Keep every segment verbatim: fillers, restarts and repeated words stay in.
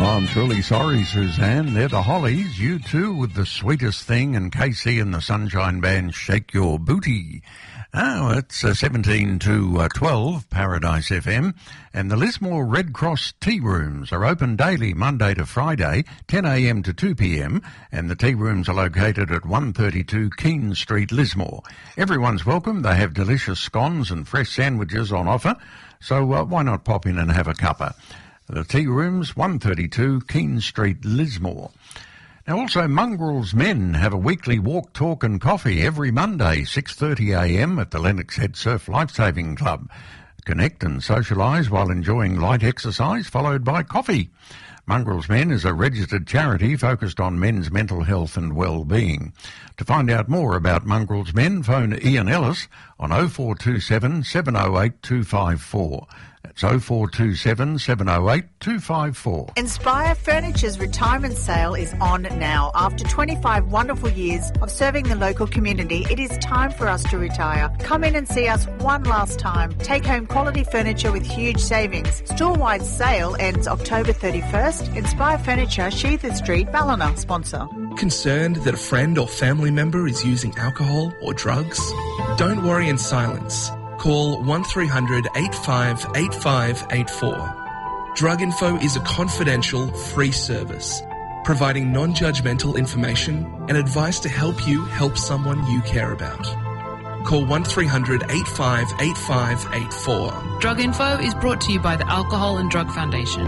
I'm truly sorry, Suzanne. They're the Hollies. You too with The Sweetest Thing, and K C and the Sunshine Band, Shake Your Booty. Oh, it's uh, seventeen to twelve, Paradise F M, and the Lismore Red Cross tea rooms are open daily, Monday to Friday, ten a m to two p m, and the tea rooms are located at one thirty-two Keene Street, Lismore. Everyone's welcome. They have delicious scones and fresh sandwiches on offer, so uh, why not pop in and have a cuppa? The tea rooms, one thirty-two Keene Street, Lismore. Now also, Mongrels Men have a weekly walk, talk and coffee every Monday, six thirty a m at the Lennox Head Surf Lifesaving Club. Connect and socialise while enjoying light exercise, followed by coffee. Mongrels Men is a registered charity focused on men's mental health and well-being. To find out more about Mongrels Men, phone Ian Ellis on oh four two seven, seven oh eight, two five four. That's oh four two seven, seven oh eight, two five four. Inspire Furniture's retirement sale is on now. After twenty-five wonderful years of serving the local community, it is time for us to retire. Come in and see us one last time. Take home quality furniture with huge savings. Store-wide sale ends October thirty-first. Inspire Furniture, Sheether Street, Ballina, sponsor. Concerned that a friend or family member is using alcohol or drugs? Don't worry in silence. Call one three hundred, eight five eight five eight four. Drug Info is a confidential, free service, providing non-judgmental information and advice to help you help someone you care about. Call one three hundred, eight five eight five eight four. Drug Info is brought to you by the Alcohol and Drug Foundation.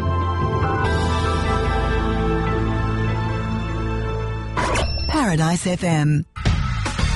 Paradise F M.